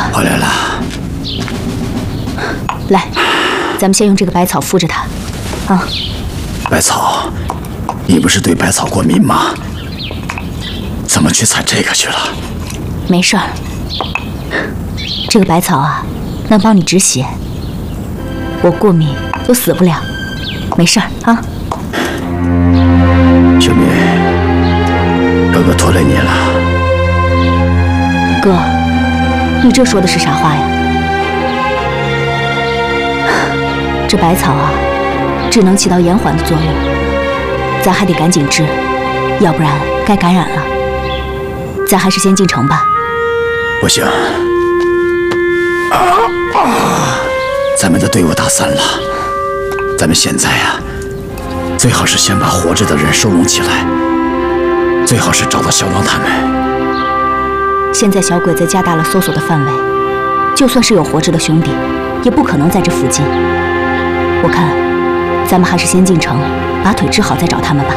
回来了。 来，咱们先用这个百草敷着它。啊， 百草，你不是对百草过敏吗？怎么去采这个去了？ 没事儿，这个百草啊，能帮你止血。我过敏都死不了，没事儿啊。 秀敏，哥哥拖累你了。 哥，你这说的是啥话呀？这百草啊，只能起到延缓的作用，咱还得赶紧治，要不然该感染了。咱还是先进城吧。 不行，咱们的队伍打散了。咱们现在啊，最好是先把活着的人收拢起来，最好是找到小王他们。 现在小鬼子加大了搜索的范围，就算是有活着的兄弟，也不可能在这附近。我看，咱们还是先进城，把腿治好再找他们吧。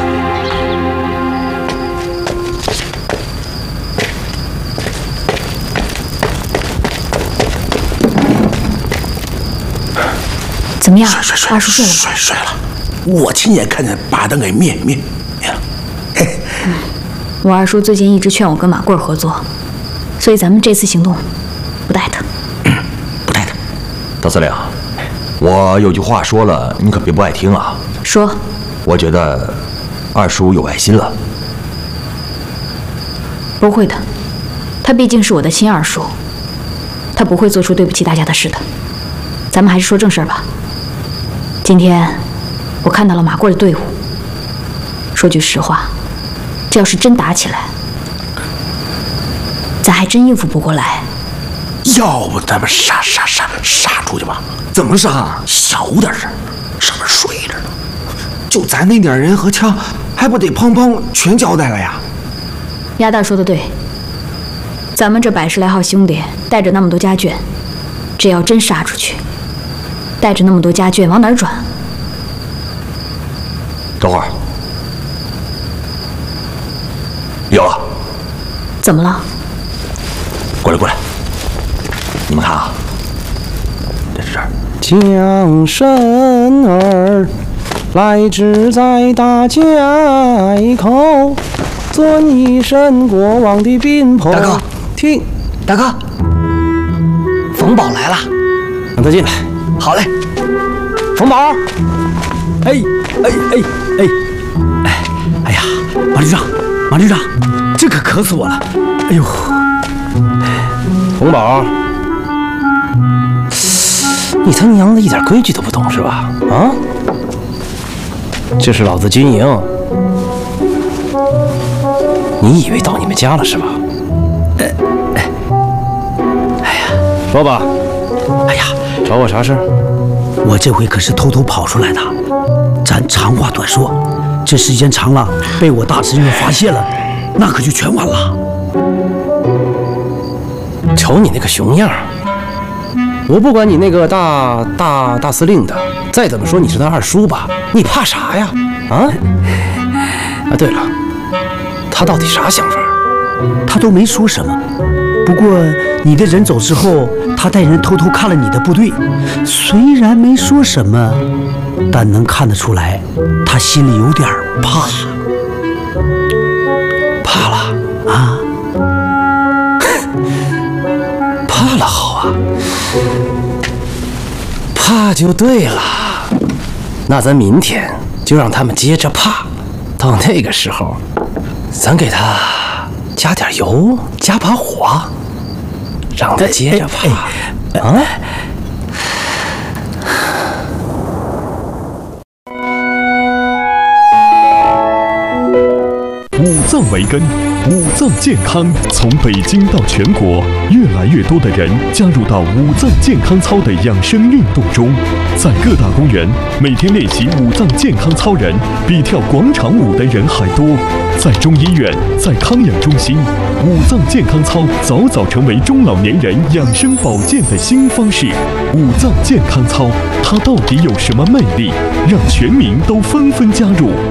怎么样？二叔睡了吗？ 睡了。我亲眼看见把灯给灭了。 我二叔最近一直劝我跟马贵合作，所以咱们这次行动不带他。 不带他。 大司令，我有句话说了，你可别不爱听啊。 说。 我觉得二叔有爱心了。 不会的，他毕竟是我的亲二叔，他不会做出对不起大家的事的。咱们还是说正事儿吧。今天我看到了马贵的队伍。说句实话，这要是真打起来，咱还真应付不过来。 要不咱们杀出去吧？ 怎么杀？ 小点声，上面睡着呢。 就咱那点人和枪，还不得砰砰全交代了呀？ 鸭蛋说的对，咱们这100来号兄弟带着那么多家眷，这要真杀出去，带着那么多家眷往哪儿转？ 等会儿，有了。 怎么了？ 过来，你们看啊，这是这儿。 将身儿来至在大街口，尊一声国王的宾朋。 大哥， 听， 大哥，冯宝来了， 让他进来。 好嘞。 冯宝， 哎呀，马旅长，这可渴死我了！哎呦， 冯宝，你他娘的一点规矩都不懂是吧？啊？这是老子军营，你以为到你们家了是吧？ 哎呀， 说吧。 哎呀， 找我啥事？ 我这回可是偷偷跑出来的，咱长话短说，这时间长了，被我大侄女发现了，那可就全完了。 瞅你那个熊样，我不管你那个大司令的，再怎么说你是他二叔吧，你怕啥呀？啊？对了，他到底啥想法？ 他都没说什么。不过你的人走之后，他带人偷偷看了你的部队，虽然没说什么，但能看得出来，他心里有点怕。 怕了啊？ 怕了好啊，怕就对了。那咱明天就让他们接着怕，到那个时候，咱给他加点油，加把火，让他接着怕。啊！ 五脏为根，五脏健康。从北京到全国，越来越多的人加入到五脏健康操的养生运动中。在各大公园，每天练习五脏健康操人比跳广场舞的人还多。在中医院，在康养中心，五脏健康操早早成为中老年人养生保健的新方式。五脏健康操，它到底有什么魅力，让全民都纷纷加入？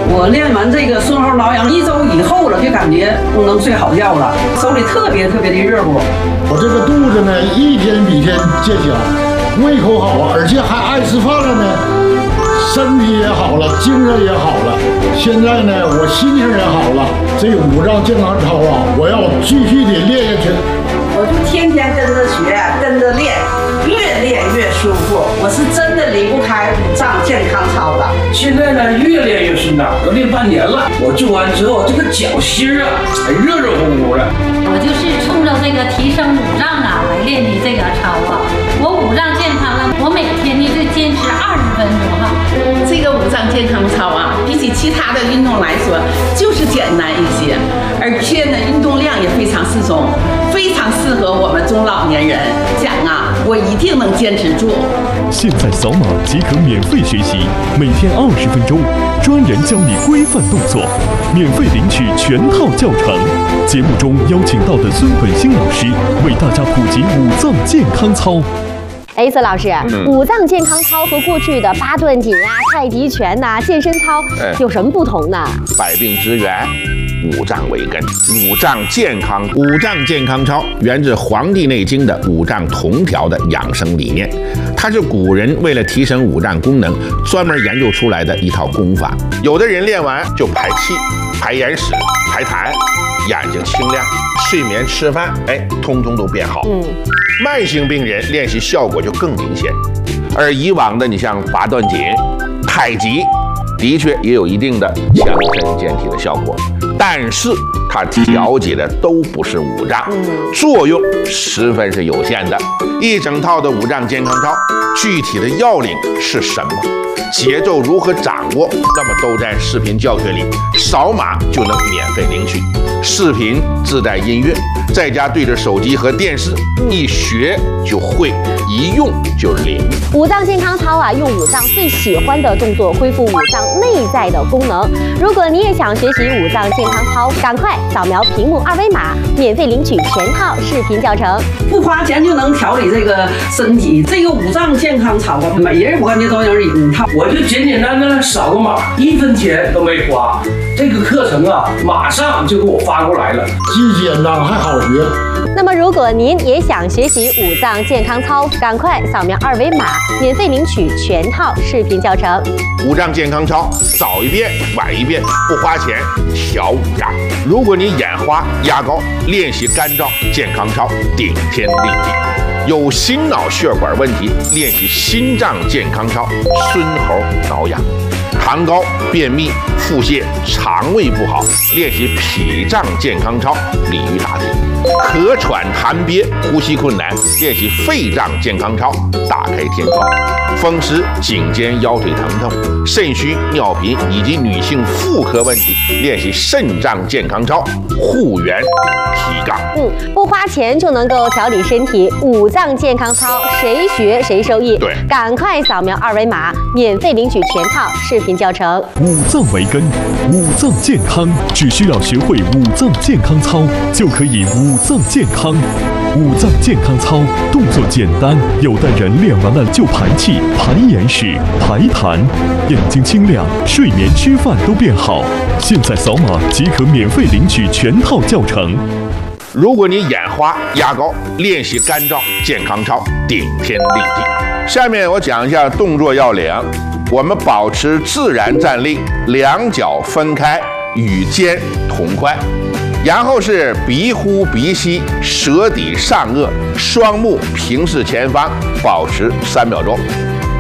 我练完这个顺后挠痒1周以后了，就感觉能睡好觉了，手里特别的热乎。 我这个肚子呢，一天比一天见小，胃口好啊，而且还爱吃饭了呢，身体也好了，精神也好了。现在呢，我心情也好了。这个5脏健康操啊，我要继续的练下去。 我就天天跟着学，跟着练，越练越舒服。我是真的离不开5脏健康操的。 现在呢，越练越顺当，都练半年了。我做完之后，这个脚心啊，还热热乎乎的。 我就是冲着这个提升5脏啊来练的这个操啊。我5脏健康了，我每天呢就坚持20分钟哈。 这个5脏健康操啊，比起其他的运动来说，就是简单一些，而且呢，运动量也非常适中，非常适合我们中老年人。讲啊，我一定能坚持住。 现在扫码即可免费学习，每天20分钟，专人教你规范动作，免费领取全套教程。节目中邀请到的孙本兴老师为大家普及5脏健康操。 孙老师，5脏健康操和过去的8段锦啊、太极拳呐、健身操有什么不同呢？ 百病之源，五脏为根。5脏健康操源自《黄帝内经》的5脏同调的养生理念，它是古人为了提升5脏功能专门研究出来的一套功法。有的人练完就排气、排眼屎、排痰，眼睛清亮，睡眠、吃饭，通通都变好。慢性病人练习效果就更明显，而以往的你像8段锦、太极，的确也有一定的强身健体的效果，但是它调节的都不是5脏，作用十分是有限的。一整套的5脏健康操，具体的要领是什么？节奏如何掌握？那么都在视频教学里，扫码就能免费领取。视频自带音乐，在家对着手机和电视，一学就会，一用就灵。 5脏健康操啊，用5脏最喜欢的动作恢复5脏内在的功能。如果你也想学习5脏健康操，赶快扫描屏幕2维码，免费领取全套视频教程， 不花钱就能调理这个身体。这个5脏健康操啊，每人我感觉都有1套。 我就简简单单扫个码，1分钱都没花。这个课程啊，马上就给我发过来了， 既简单还好学。 那么，如果您也想学习5脏健康操，赶快扫描2维码，免费领取全套视频教程。 5脏健康操，早一遍晚一遍，不花钱调5脏。如果你眼花压高，练习干燥健康操，顶天立地。有心脑血管问题，练习心脏健康操，孙猴挠痒。糖高、便秘、腹泻、肠胃不好，练习脾脏健康操，鲤鱼打挺。咳喘痰憋、呼吸困难，练习肺脏健康操，打开天窗。风湿、颈肩腰腿疼痛、肾虚、尿频以及女性妇科问题，练习肾脏健康操，护元提杠。 不花钱就能够调理身体，5脏健康操谁学谁受益。 对， 赶快扫描2维码，免费领取全套视频教程。 5脏为根，5脏健康，只需要学会5脏健康操，就可以5脏健康。5脏健康操动作简单，有的人练完了就排气、排眼屎、排痰，眼睛清亮，睡眠、吃饭都变好。现在扫码即可免费领取全套教程。 如果你眼花压高，练习干燥健康操，顶天立地。下面我讲一下动作要领。我们保持自然站立，2脚分开，与肩同宽。然后是鼻呼鼻吸，舌抵上颚，双目平视前方，保持3秒钟。